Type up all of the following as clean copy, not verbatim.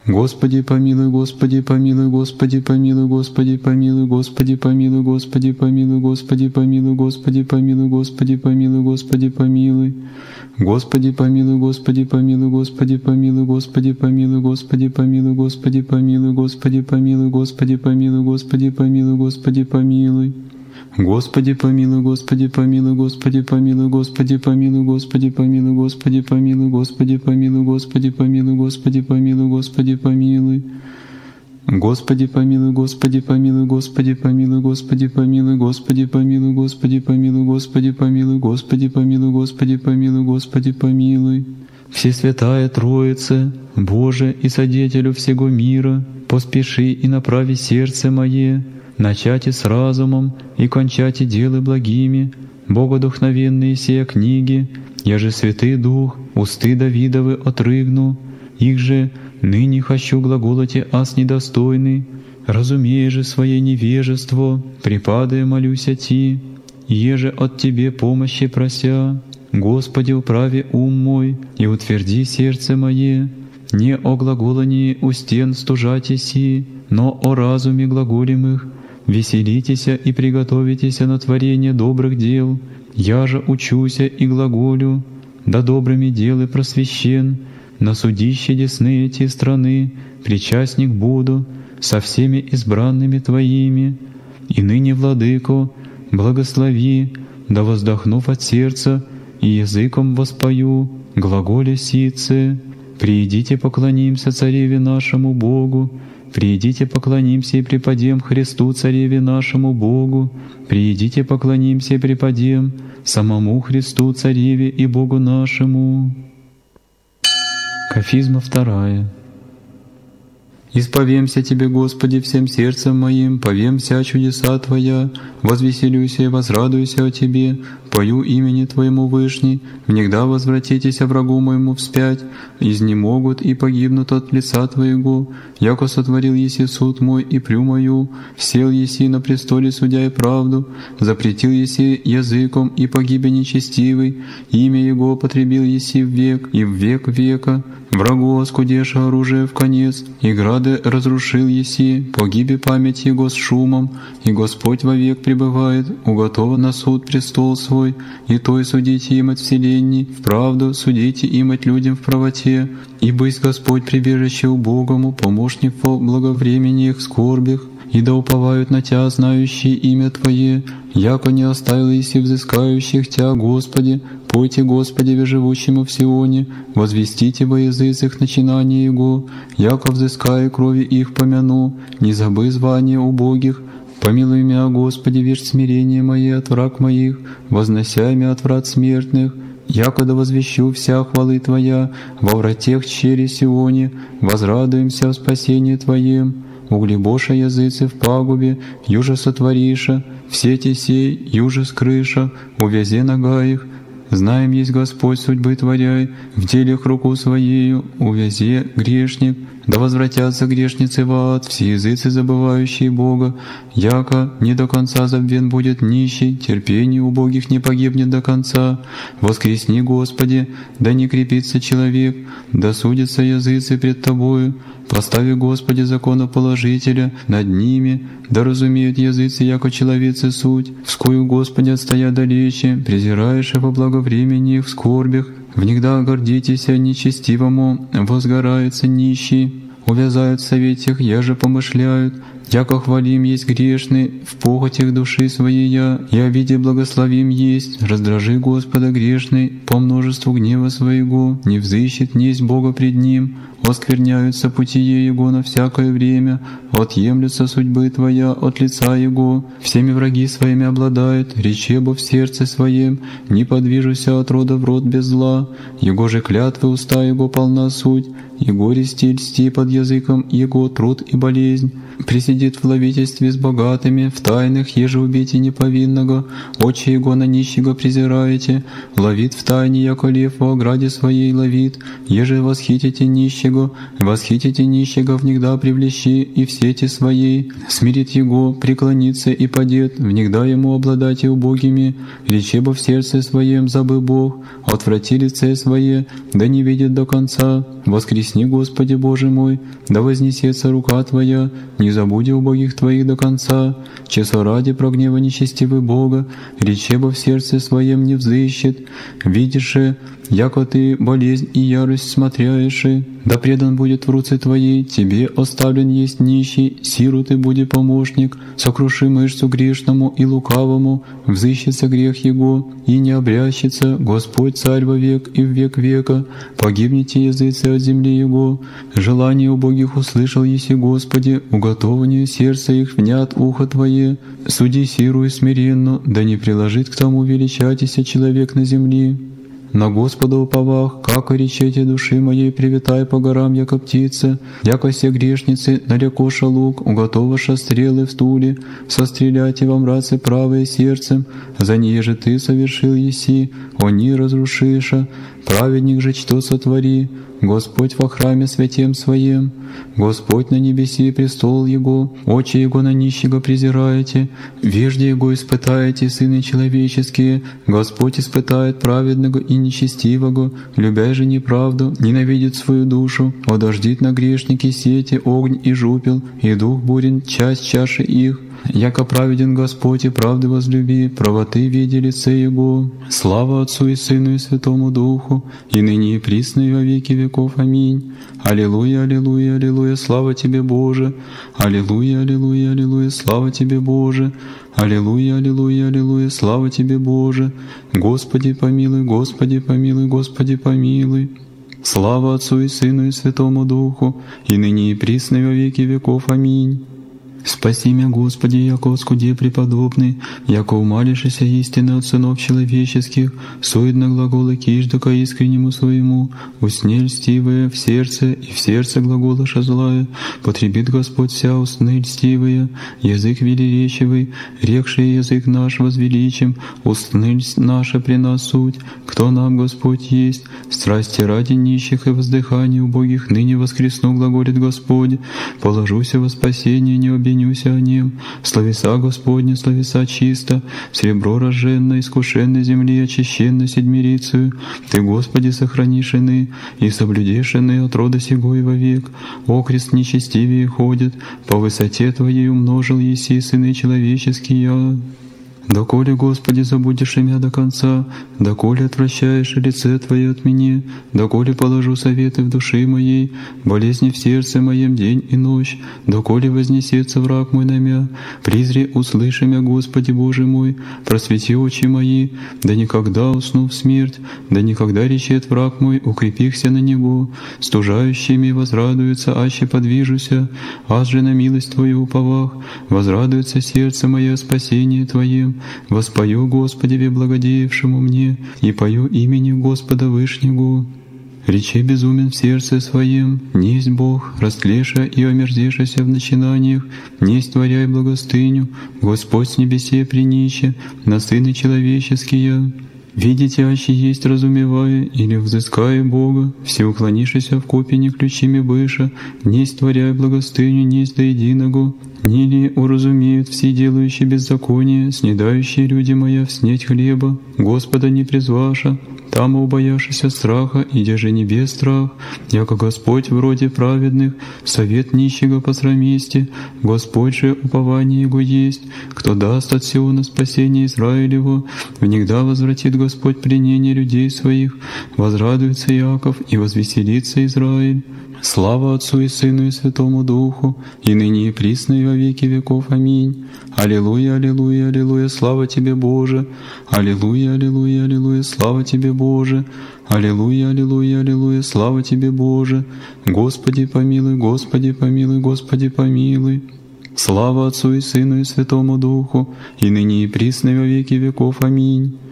Господи помилуй, Господи помилуй, Господи помилуй, Господи помилуй, Господи помилуй, Господи помилуй, Господи помилуй, Господи помилуй, Господи помилуй, Господи помилуй. Господи помилуй, Господи помилуй, Господи помилуй, Господи помилуй, Господи помилуй, Господи помилуй, Господи помилуй, Господи помилуй, Господи помилуй, Господи помилуй. Господи помилуй, Господи помилуй, Господи помилуй, Господи помилуй, Господи помилуй, Господи помилуй, Господи помилуй, Господи помилуй, Господи помилуй, Господи помилуй. Господи помилуй, Господи помилуй, Господи помилуй, Господи помилуй, Господи помилуй, Господи помилуй, Господи помилуй, Господи помилуй, Господи помилуй, Господи помилуй. Всесвятая Троица, Боже и Содетелю всего мира, поспеши и направи сердце мое, начати с разумом и кончати делы благими, богодухновенные сия книги, я же Святый Дух, усты Давидовы отрыгну, их же ныне хочу глаголоте аз недостойный, разумея же свое невежество, припадая молюся Ти, еже от Тебе помощи прося. Господи, управи ум мой и утверди сердце мое, не о глаголании у стен стужатеси, но о разуме глаголемых. Веселитеся и приготовитеся на творение добрых дел, я же учуся и глаголю, да добрыми делы просвещен, на судище десны эти страны причастник буду со всеми избранными Твоими. И ныне, Владыко, благослови, да воздохнув от сердца и языком воспою, глаголе сице, приидите поклонимся Цареве нашему Богу, приидите поклонимся и преподем Христу Цареве нашему Богу, приидите поклонимся и преподем самому Христу Цареве и Богу нашему. Кафизма 2. Исповемся Тебе, Господи, всем сердцем моим, повемся о чудеса Твоя, возвеселюся и возрадуйся о Тебе, пою имени Твоему вышний, внегда возвратитесь врагу моему вспять, изнемогут и погибнут от лица Твоего, яко сотворил еси суд мой и плю мою, сел еси на престоле судя и правду, запретил еси языком и погибе нечестивый, имя Его потребил еси в век и в век века, врагу оскудеша оружие в конец, и грады разрушил еси, погибе память Его с шумом, и Господь вовек пребывает, уготован на суд престол свой, и той судите им от вселенной, в правду судите им от людям в правоте, и бысть Господь прибежище убогому, помощник во благовременных скорбях, и да уповают на Тя, знающие имя Твое, яко не оставил еси взыскающих Тя, Господи, пойте Господеве, живущему в Сионе, возвестите во языцах начинание Его, яко взыская крови их помяну, не забы звания убогих, помилуй меня, Господи, вещь смирение мое от враг моих, вознося меня от врат смертных, якода возвещу вся хвалы Твоя, во вратех чере Сионе, возрадуемся в спасении Твоем, углебоша языцы в пагубе, юже сотвориша, все те сей, юже скрыша, увязе нога их, знаем есть Господь судьбы творяй, в делях руку Своею, увязе грешник, да возвратятся грешницы в ад, все языцы забывающие Бога, яко не до конца забвен будет нищий, терпение убогих не погибнет до конца. Воскресни, Господи, да не крепится человек, да судятся языцы пред Тобою, постави, Господи, законоположителя над ними, да разумеют языцы, яко человецы суть, вскую, Господи, отстоя далече, презираешь во благовремени в скорбях, внегда гордитесь нечестивому, возгорается нищий, увязают в советях, яже помышляют, яко хвалим есть грешный, в похотях души своей я, и о виде благословим есть, раздражи Господа грешный, по множеству гнева своего, не взыщет несть Бога пред Ним, оскверняются путие Его на всякое время, отъемлются судьбы Твоя от лица Его, всеми враги своими обладают, речебо в сердце своем, не подвижуся от рода в род без зла, Его же клятвы уста Его полна суть, и горести льсти под языком Его труд и болезнь, присидит в ловительстве с богатыми, в тайнах, еже убейте неповинного, очи его на нищего презираете, ловит в тайне, яко лев во ограде своей ловит, еже восхитите нищего внегда привлечи и в сети своей, смирит его, преклонится и падет, внегда ему обладать и убогими, речебо в сердце своем забы Бог, отврати лице свое, да не видит до конца, воскресни, Господи Боже мой, да вознесется рука Твоя, не забуди убогих Твоих до конца, часо ради прогнева нечестивый Бога, речебо в сердце своем не взыщет, видишь, яко Ты болезнь и ярость смотряешь, да предан будет в руце Твоей, Тебе оставлен есть нищий, сиру Ты буди помощник, сокруши мышцу грешному и лукавому, взыщется грех его, и не обрящется, Господь Царь во век и в век века, погибнете языцы от земли Его, желание убогих услышал еси, Господи, уготованию сердца их внят ухо Твое, суди сиру и смиренно, да не приложит к тому величатися человек на земли. На Господа уповах, как речете души моей, привитай по горам, яко птица, яко все грешницы, налекоша лук, уготоваша стрелы в стуле, состреляйте вам рацы правое сердцем, за ней же ты совершил еси, они разрушиша, праведник же что сотвори, Господь во храме святем Своем, Господь на небеси престол Его, очи Его на нищего презираете, вежде Его испытаете, сыны человеческие, Господь испытает праведного и нечестивого, любя же неправду, ненавидит свою душу, одождит на грешники сети, огонь и жупел, и дух бурен, часть чаши их. Яко праведен Господь и правды возлюби, правоты види лице Его. Слава Отцу и Сыну и Святому Духу, и ныне и присно и во веки веков. Аминь. Аллилуйя, аллилуйя, аллилуйя, слава Тебе, Боже. Аллилуйя, аллилуйя, аллилуйя, слава Тебе, Боже. Аллилуйя, аллилуйя, аллилуйя, слава Тебе, Боже. Господи помилуй, Господи помилуй, Господи помилуй. Слава Отцу и Сыну и Святому Духу, и ныне и присно и во веки веков. Аминь. Спаси меня, Господи, яко скуде преподобный, яко умалишься истины от сынов человеческих, суетно глаголы кижда ко искреннему своему, усне льстивые в сердце, и в сердце глаголаша злая, потребит Господь вся устны льстивые, язык велеречивый, рекший язык наш возвеличим, устны наша при нас суть, кто нам Господь есть, страсти ради нищих и воздыхания убогих ныне воскресну, глаголит Господь, положуся во спасение, не обвинюся о нем, словеса Господня, словеса чисто, серебро рожженно, искушенно земли, очищенно седмирицею, Ты, Господи, сохранишь ины, и соблюдешь ины от рода сего и вовек, окрест нечестивее ходит, по высоте Твоей умножил еси сыны человеческие. Доколе, Господи, забудешь имя до конца, доколе отвращаешь лице Твое от меня, доколе положу советы в душе моей, болезни в сердце моем день и ночь, доколе вознесется враг мой на мя, призри, услыши мя, Господи Боже мой, просвети очи мои, да никогда усну в смерть, да никогда речет враг мой, укрепихся на него, стужающими возрадуются, аще подвижуся, аз же на милость Твою уповах, возрадуется сердце мое о спасении Твоем, воспою Господеве благодеявшему мне, и пою имени Господа Вышнего. Речи безумен в сердце своем, несть Бог, растлеша и омерзешася в начинаниях, несть творяй благостыню, Господь с небесе принища, на сыны человеческие. Видите, аще есть разумевая, или взыская Бога, все уклонишися в копе не ключими быша, несть творяй благостыню, несть до единого, не ли уразумеют все делающие беззаконие, снедающие люди моя в снеть хлеба, Господа не призваша, там убояшися страха, иде же небес страх, яко Господь вроде праведных, совет нищего посрамисти, Господь же упование Его есть, кто даст от Сиона спасение Израилево, внегда возвратит Господь пленение людей своих, возрадуется Иаков и возвеселится Израиль. Слава Отцу и Сыну и Святому Духу, и ныне и присно и во веки веков. Аминь. Аллилуйя, аллилуйя, аллилуйя, слава Тебе, Боже. Аллилуйя, аллилуйя, аллилуйя, слава Тебе, Боже. Аллилуйя, аллилуйя, аллилуйя, слава Тебе, Боже. Господи помилуй, Господи помилуй, Господи помилуй. Слава Отцу и Сыну и Святому Духу, и ныне и присно и во веки веков. Аминь.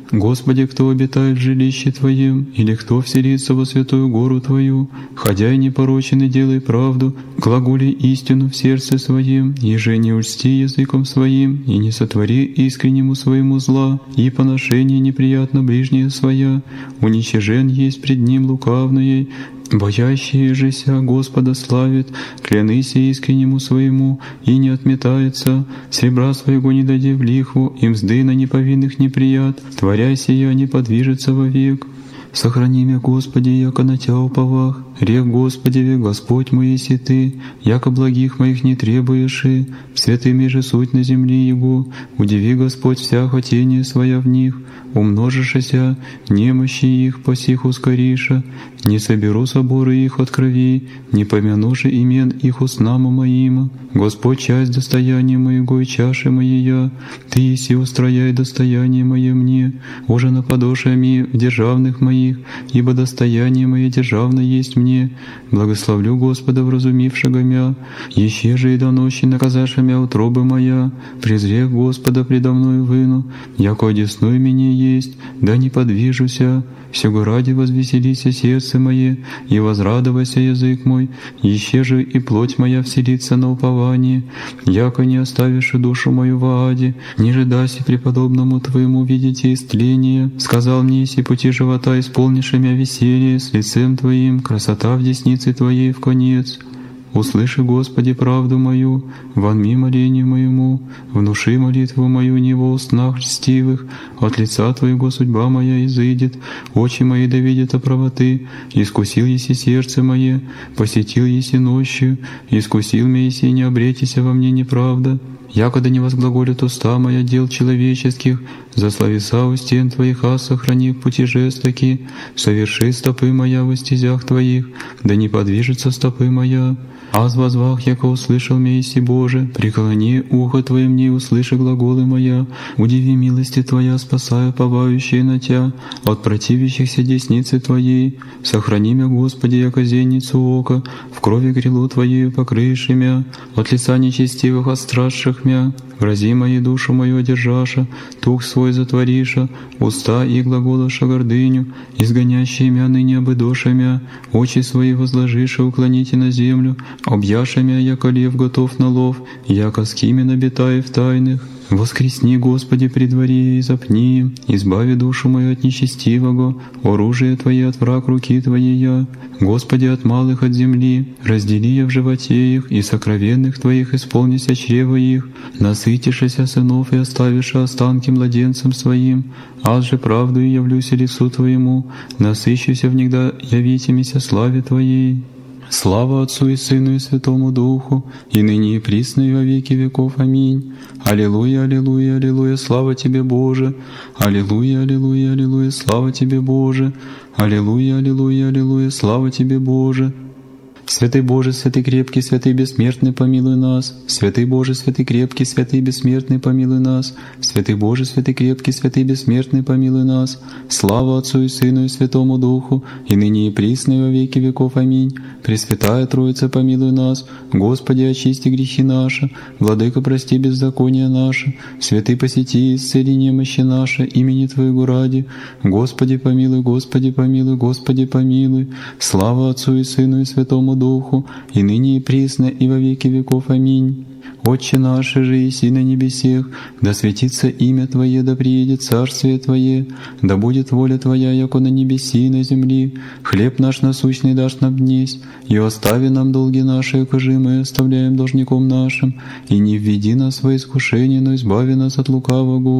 Господи, кто обитает в жилище Твоем, или кто вселится во святую гору Твою, ходяй непорочен и делай правду, глаголи истину в сердце своем, еже не ульсти языком своим, и не сотвори искреннему своему зла, и поношение неприятно ближнее своя, уничижен есть пред ним лукавное, боящие же ся Господа славит, клянися искреннему своему, и не отметается, серебра своего не дади в лихву, и мзды на неповинных неприят, творя сия не подвижется вовек. Сохрани меня, Господи, яко на Тя уповах, рек Господи, Господь мой еси Ты, яко благих моих не требуешь, и святыми же суть на земли Его, удиви, Господь, вся хотение своя в них, умножишься, немощи их по сих ускориша, не соберу соборы их от крови, не помяну же имен их устнама моима. Господь, часть достояния моего и чаши моей, Ты еси устрояй достояние мое мне, уже наподошами в державных моих, ибо достояние мое державно есть мне. Благословлю Господа, вразумившего мя, еще же и до ночи наказаша мя утробы моя, презрев Господа предо мною выну, яко одесную меня есть, да не подвижуся. Сего ради возвеселися сердце мое, и возрадовайся язык мой, еще же и плоть моя вселится на упование, яко не оставишь душу мою в аде, ниже даси преподобному Твоему видите истление. Сказал мне, если пути живота исполнишь мя веселье, с лицем Твоим, красота в деснице Твоей в конец. Услыши, Господи, правду мою, вонми молению моему, внуши молитву мою не во устнах льстивых, от лица Твоего судьба моя изыдет, очи мои да видят о правоты, искусил еси сердце мое, посетил еси нощью, искусил меня еси не обретися во мне неправда. Якода не возглаголят уста моя дел человеческих, за словеса у стен Твоих сохрани в пути жестоки, соверши стопы моя во стезях Твоих, да не подвижется стопы моя. Аз возвах, яко услышал меня еси Боже, преклони ухо Твое мне и услыши глаголы моя, удиви милости Твоя, спасая повающие на Тя, от противящихся десницы Твоей, сохрани мя, Господи, яко зеницу ока, в крови крило Твоею покрыши мя, от лица нечестивых отстражших мя, грози моей душу мою одержаша, тух свой затвориша, уста и глаголаша гордыню, изгонящие мя ныне обыдоша мя, очи свои возложиша, уклоните на землю, объяша мя, яко лев готов на лов, яко скимен обитая в тайных. Воскресни, Господи, при дворе и запни, избави душу мою от нечестивого, оружие Твое от враг руки Твоей я. Господи, от малых от земли, раздели я в животе их, и сокровенных Твоих исполнися чрево их, насытишься сынов и оставишь останки младенцам своим, аз же правду и явлюся лицу Твоему, насыщуся внегда явитимися славе Твоей. Слава Отцу и Сыну и Святому Духу, и ныне и присно и во веки веков. Аминь. Аллилуйя, аллилуйя, аллилуйя, слава Тебе, Боже! Аллилуйя, аллилуйя, аллилуйя, слава Тебе, Боже! Аллилуйя, аллилуйя, аллилуйя, слава Тебе, Боже! Святый Боже, святый крепкий, святый бессмертный, помилуй нас. Святый Боже, святый крепкий, святый бессмертный, помилуй нас. Святый Боже, святый крепкий, святый бессмертный, помилуй нас. Слава Отцу и Сыну и Святому Духу, и ныне и присно и во веки веков. Аминь. Пресвятая Троица, помилуй нас. Господи, очисти грехи наши. Владыка, прости беззакония наши. Святый, посети и исцели немощи наши, имени Твоего ради. Господи, помилуй, Господи, помилуй, Господи, помилуй. Слава Отцу и Сыну и Святому Духу, и ныне и присно, и во веки веков. Аминь. Отче наш, же еси на небесех, да светится имя Твое, да приедет царствие Твое, да будет воля Твоя, яко на небеси и на земли. Хлеб наш насущный дашь нам днесь, и остави нам долги наши, якоже мы оставляем должником нашим, и не введи нас во искушение, но избави нас от лукавого.